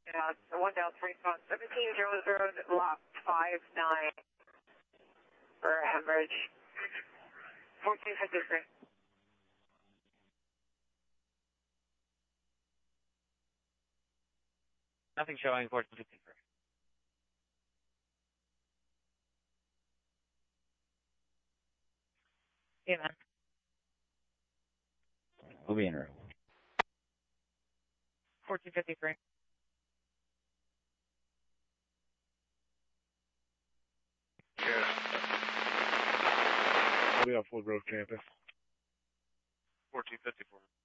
Yeah, one down, 3 spots. 17 Jones Road, lot 59 for Hembridge. 1453. Nothing showing, 1453. Yeah, man. We'll be in route. 1453. Cheers. I'll be on Full Grove campus. 1454.